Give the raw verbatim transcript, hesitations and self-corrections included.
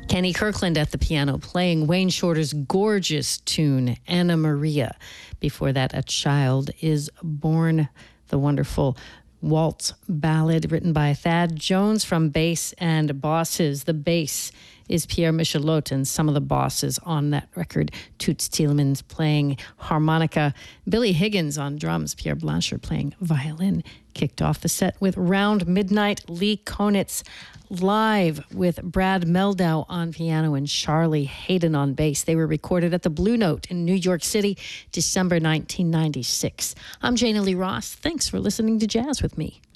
Kenny Kirkland at the piano playing Wayne Shorter's gorgeous tune, Anna Maria. Before that, A Child is Born, the wonderful waltz ballad written by Thad Jones from Bass and Bosses. The bass is Pierre Michelot, and some of the bosses on that record, Toots Thielemans playing harmonica, Billy Higgins on drums, Pierre Blanchard playing violin. Kicked off the set with Round Midnight, Lee Konitz live with Brad Meldau on piano and Charlie Hayden on bass. They were recorded at the Blue Note in New York City, December nineteen ninety-six. I'm Jana Lee Ross. Thanks for listening to Jazz with me.